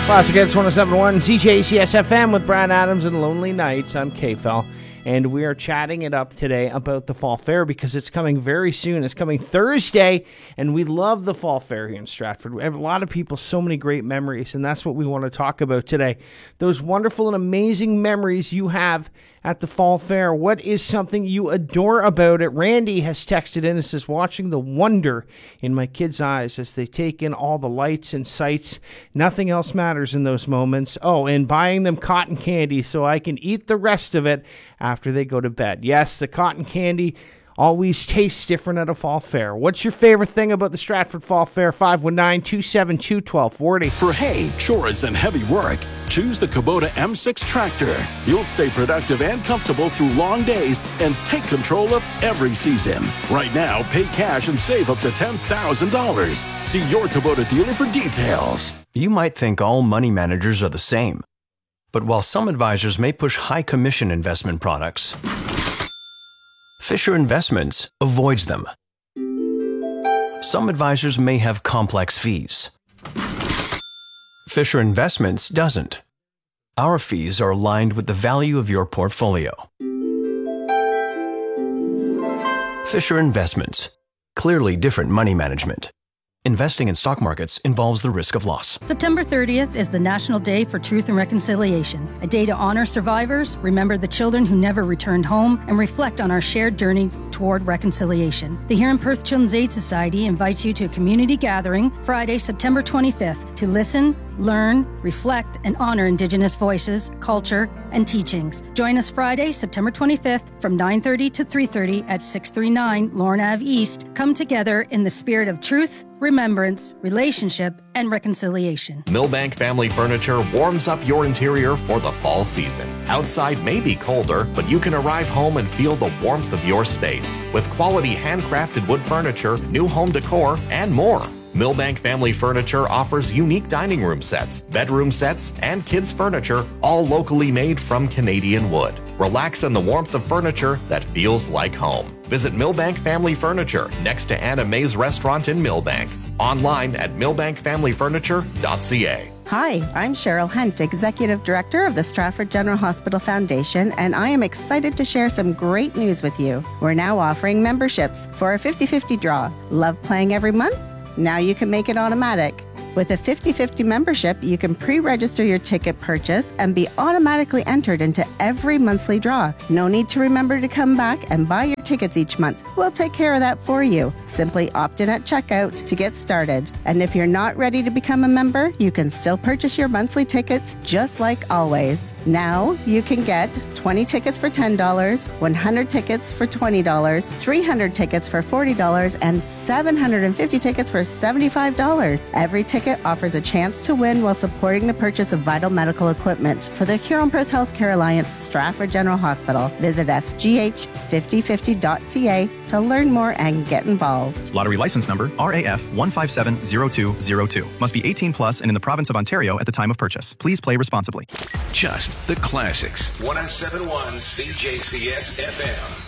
Classic Hits 107.1 CJCS FM with Brad Adams and Lonely Nights. I'm K-Fel, and we are chatting it up today about the Fall Fair because it's coming very soon. It's coming Thursday, and we love the Fall Fair here in Stratford. We have a lot of people, so many great memories, and that's what we want to talk about today. Those wonderful and amazing memories you have at the Fall Fair. What is something you adore about it? Randy has texted in and says, watching the wonder in my kids' eyes as they take in all the lights and sights. Nothing else matters in those moments. Oh, and buying them cotton candy so I can eat the rest of it after they go to bed. Yes, the cotton candy always tastes different at a Fall Fair. What's your favorite thing about the Stratford Fall Fair? 519-272-1240. For hay, chores, and heavy work, choose the Kubota M6 tractor. You'll stay productive and comfortable through long days and take control of every season. Right now, pay cash and save up to $10,000. See your Kubota dealer for details. You might think all money managers are the same. But while some advisors may push high commission investment products, Fisher Investments avoids them. Some advisors may have complex fees. Fisher Investments doesn't. Our fees are aligned with the value of your portfolio. Fisher Investments. Clearly different money management. Investing in stock markets involves the risk of loss. September 30th is the National Day for Truth and Reconciliation, a day to honor survivors, remember the children who never returned home, and reflect on our shared journey toward reconciliation. The Here in Perth Children's Aid Society invites you to a community gathering Friday, September 25th to listen, learn, reflect, and honor Indigenous voices, culture, and teachings. Join us Friday, September 25th from 9:30 to 3:30 at 639 Lorne Ave East. Come together in the spirit of truth, remembrance, relationship, and reconciliation. Milbank Family Furniture warms up your interior for the fall season. Outside may be colder, but you can arrive home and feel the warmth of your space with quality handcrafted wood furniture, new home decor, and more. Milbank Family Furniture offers unique dining room sets, bedroom sets, and kids' furniture, all locally made from Canadian wood. Relax in the warmth of furniture that feels like home. Visit Milbank Family Furniture next to Anna May's restaurant in Milbank. Online at milbankfamilyfurniture.ca. Hi, I'm Cheryl Hunt, Executive Director of the Stratford General Hospital Foundation, and I am excited to share some great news with you. We're now offering memberships for a 50-50 draw. Love playing every month? Now you can make it automatic. With a 50-50 membership, you can pre-register your ticket purchase and be automatically entered into every monthly draw. No need to remember to come back and buy your tickets each month. We'll take care of that for you. Simply opt in at checkout to get started. And if you're not ready to become a member, you can still purchase your monthly tickets just like always. Now you can get 20 tickets for $10, 100 tickets for $20, 300 tickets for $40, and 750 tickets for $75. Every ticket offers a chance to win while supporting the purchase of vital medical equipment for the Huron Perth Healthcare Alliance Stratford General Hospital. Visit sgh5050.ca to learn more and get involved. Lottery license number RAF 1570202. Must be 18 plus and in the province of Ontario at the time of purchase. Please play responsibly. Just the classics. 107.1 CJCS FM.